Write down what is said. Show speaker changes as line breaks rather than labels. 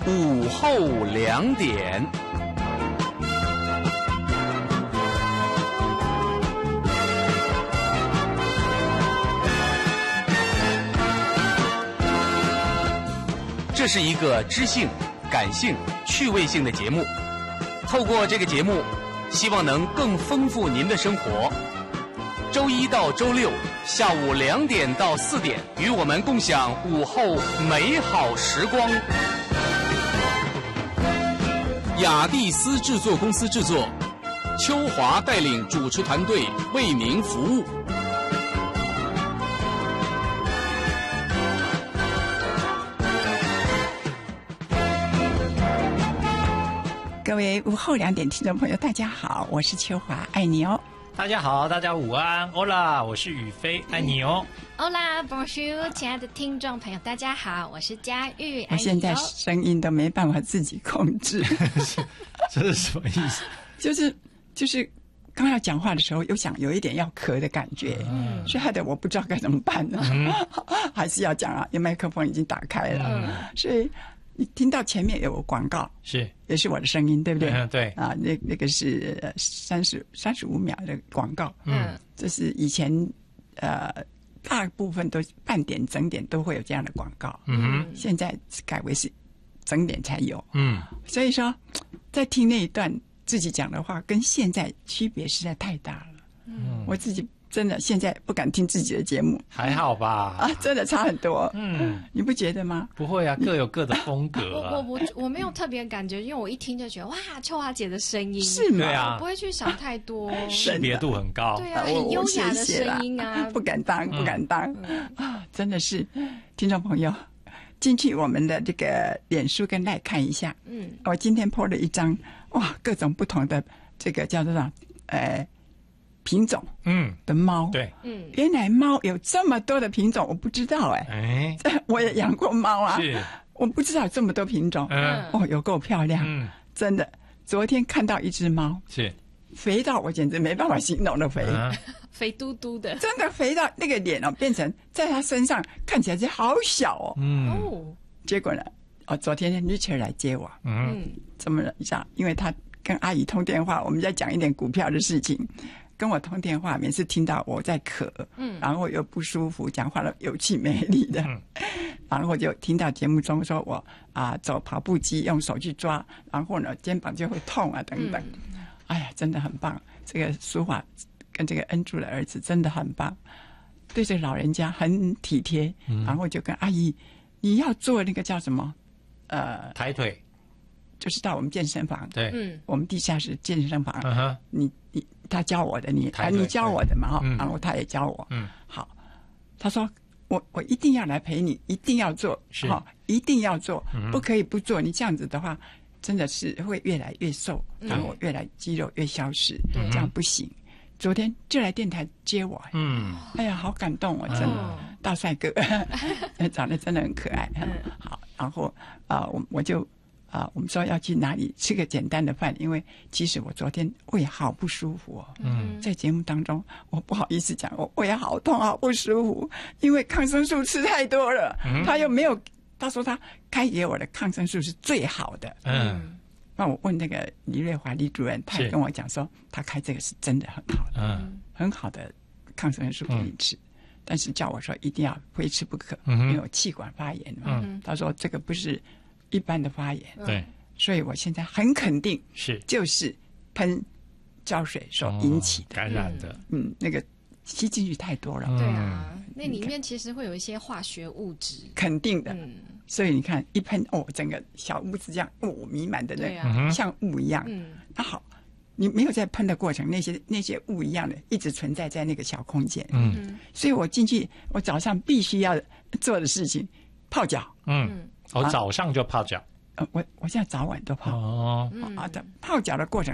午后2点。这是一个知性、感性、趣味性的节目。透过这个节目，希望能更丰富您的生活。周一到周六下午2点到4点，与我们共享午后美好时光。雅蒂斯制作公司制作，秋华带领主持团队为您服务。
各位午后2点听众朋友，大家好，我是秋华，爱你哦。
大家好，大家午安 ，Hola， 我是宇飞，爱你哦。
Hola， Bonjour， 亲爱的听众朋友，大家好，我是佳玉，
我现在声音都没办法自己控制，
这是什么意思？
就是刚要讲话的时候，又想有一点要咳的感觉，所以害得我不知道该怎么办呢，还是要讲啊，因为麦克风已经打开了，所以你听到前面有广告，也是我的声音，对不对？
对
啊，那个是35秒的广告，这是以前大部分都半点整点都会有这样的广告，现在改为是整点才有，所以说在听那一段自己讲的话，跟现在区别实在太大了，我自己真的现在不敢听自己的节目，
还好吧？
啊，真的差很多。你不觉得吗？
不会啊，各有各的风格啊。
我没有特别感觉，因为我一听就觉得哇，秋华姐的声音
是吗？
对啊，
我不会去想太多，
识别度很高。
对啊，很优雅的声音啊，
不敢当啊！真的是，听众朋友，进去我们的这个脸书跟赖看一下。我今天 po 了一张，哇，各种不同的这个叫做品种的猫，
对，
原来猫有这么多的品种，我不知道我也养过猫啊，我不知道有这么多品种，有够漂亮，真的。昨天看到一只猫，
是
肥到我简直没办法形容的肥，
肥嘟嘟的，
真的肥到那个脸变成在它身上看起来就好小哦，结果呢，昨天Richard 来接我，怎么了？因为他跟阿姨通电话，我们在讲一点股票的事情。跟我通电话，每次听到我在咳，然后又不舒服，讲话了有气没力的，然后就听到节目中说我走跑步机用手去抓，然后呢肩膀就会痛啊等等，哎呀，真的很棒！这个淑华跟这个恩珠的儿子真的很棒，对这个老人家很体贴，然后就跟阿姨，你要做那个叫什么
抬腿。
就是到我们健身房，
对，
我们地下室健身房，他教我的，你教我的嘛，然后他也教我，好，他说我一定要来陪你，一定要做，一定要做，不可以不做，你这样子的话，真的是会越来越瘦，然后越来肌肉越消失，这样不行。昨天就来电台接我，哎呀，好感动哦，真的，大帅哥，长得真的很可爱，好，然后我就。我们说要去哪里吃个简单的饭，因为其实我昨天胃好不舒服在节目当中我不好意思讲，我胃好痛好不舒服，因为抗生素吃太多了，他又没有，他说他开给我的抗生素是最好的，那我问那个李瑞华李主任，他也跟我讲说他开这个是真的很好的，很好的抗生素给你吃，但是叫我说一定要非吃不可，因为我气管发炎嘛，他说这个不是一般的发炎，
对，
所以我现在很肯定就是喷胶水所引起的
感染的，
那个吸进去太多了，
对啊，那里面其实会有一些化学物质，
肯定的，所以你看一喷整个小屋子这样弥漫的像雾一样，那好，你没有在喷的过程，那些雾一样的一直存在在那个小空间，所以我进去，我早上必须要做的事情，泡脚，
早上就泡脚，
我现在早晚都泡，泡脚的过程。